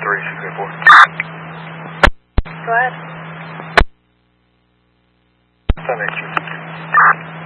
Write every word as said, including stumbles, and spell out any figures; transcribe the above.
three six eight four. Go ahead. ten eight two two.